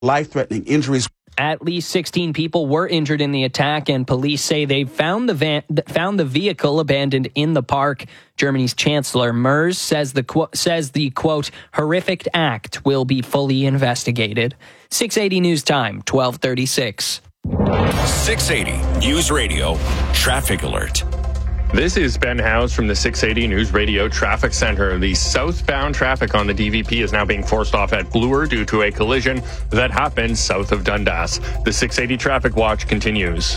life-threatening injuries. At least 16 people were injured in the attack, and police say they found the vehicle abandoned in the park. Germany's Chancellor Merz says the quote horrific act will be fully investigated. 680 News Time, 12:36. 680 News Radio Traffic Alert. This is Ben Howes from the 680 News Radio Traffic Center. The southbound traffic on the DVP is now being forced off at Bloor due to a collision that happened south of Dundas. The 680 Traffic Watch continues.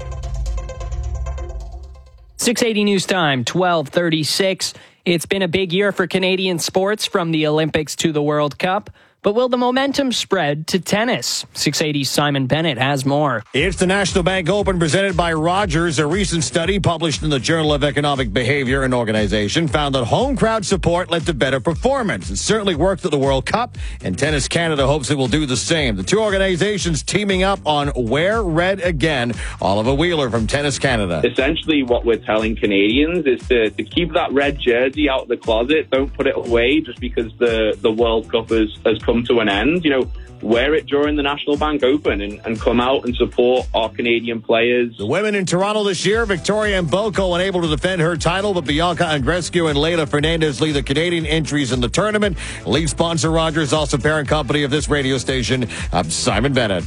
680 News Time, 12:36. It's been a big year for Canadian sports, from the Olympics to the World Cup. But will the momentum spread to tennis? 680's Simon Bennett has more. It's the National Bank Open presented by Rogers. A recent study published in the Journal of Economic Behavior and Organization found that home crowd support led to better performance. It certainly worked at the World Cup, and Tennis Canada hopes it will do the same. The two organizations teaming up on Wear Red Again. Oliver Wheeler from Tennis Canada. Essentially what we're telling Canadians is to keep that red jersey out of the closet. Don't put it away just because the World Cup has come to an end. You know, wear it during the National Bank Open and come out and support our Canadian players. The women in Toronto this year, Victoria Mboko unable to defend her title, but Bianca Andreescu and Leila Fernandez lead the Canadian entries in the tournament. Lead sponsor Rogers, also parent company of this radio station. I'm Simon Bennett.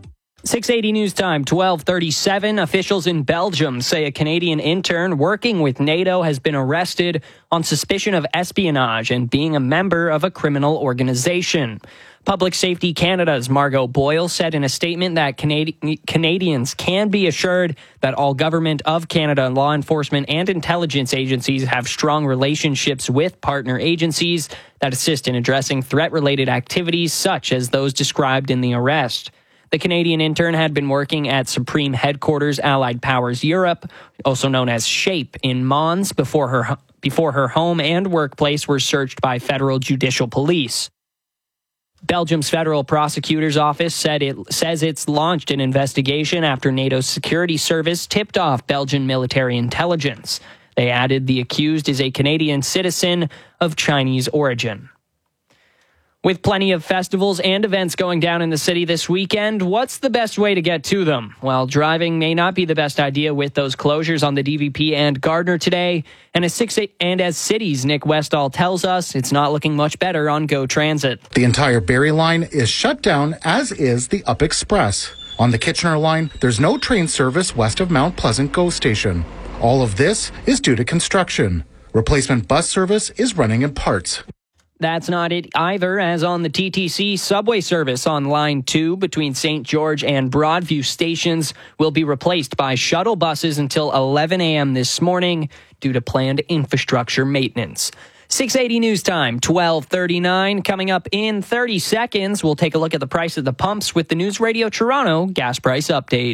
680 News Time, 12:37. Officials in Belgium say a Canadian intern working with NATO has been arrested on suspicion of espionage and being a member of a criminal organization. Public Safety Canada's Margot Boyle said in a statement that Canadians can be assured that all government of Canada, law enforcement and intelligence agencies have strong relationships with partner agencies that assist in addressing threat-related activities such as those described in the arrest. The Canadian intern had been working at Supreme Headquarters Allied Powers Europe, also known as SHAPE, in Mons before her home and workplace were searched by federal judicial police. Belgium's Federal Prosecutor's Office says it's launched an investigation after NATO's security service tipped off Belgian military intelligence. They added the accused is a Canadian citizen of Chinese origin. With plenty of festivals and events going down in the city this weekend, what's the best way to get to them? Well, driving may not be the best idea with those closures on the DVP and Gardner today. And as City's Nick Westall tells us, it's not looking much better on GO Transit. The entire Barrie line is shut down, as is the Up Express. On the Kitchener line, there's no train service west of Mount Pleasant GO Station. All of this is due to construction. Replacement bus service is running in parts. That's not it either, as on the TTC, subway service on Line 2 between St. George and Broadview stations will be replaced by shuttle buses until 11 a.m. this morning due to planned infrastructure maintenance. 680 News Time, 12:39. Coming up in 30 seconds, we'll take a look at the price of the pumps with the News Radio Toronto gas price update.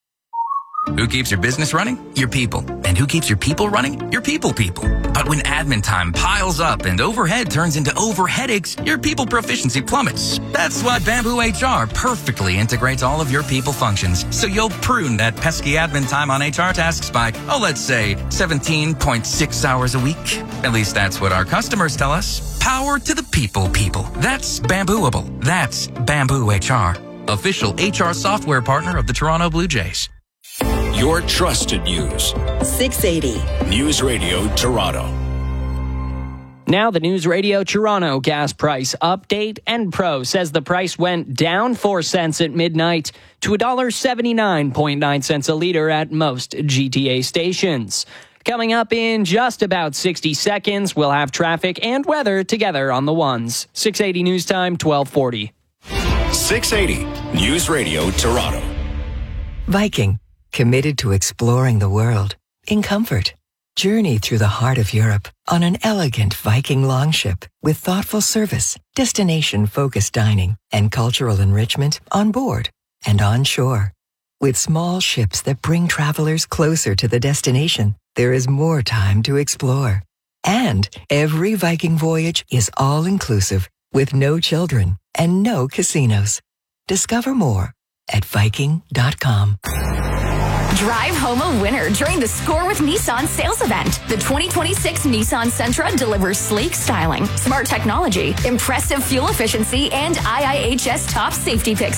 Who keeps your business running? Your people. And who keeps your people running? Your people. But when admin time piles up and overhead turns into overheadaches, your people proficiency plummets. That's why Bamboo HR perfectly integrates all of your people functions. So you'll prune that pesky admin time on HR tasks by, let's say 17.6 hours a week. At least that's what our customers tell us. Power to the people. That's Bambooable. That's Bamboo HR. Official HR software partner of the Toronto Blue Jays. Your trusted news. 680 News Radio Toronto. Now the News Radio Toronto gas price update. Enpro says the price went down 4 cents at midnight to $1.79.9 a liter at most GTA stations. Coming up in just about 60 seconds, we'll have traffic and weather together on the ones. 680 News Time, 1240. 680 News Radio Toronto. Viking, committed to exploring the world in comfort. Journey through the heart of Europe on an elegant Viking longship with thoughtful service, destination-focused dining, and cultural enrichment on board and on shore. With small ships that bring travelers closer to the destination, there is more time to explore. And every Viking voyage is all-inclusive with no children and no casinos. Discover more at Viking.com. Drive home a winner during the Score with Nissan sales event. The 2026 Nissan Sentra delivers sleek styling, smart technology, impressive fuel efficiency, and IIHS top safety picks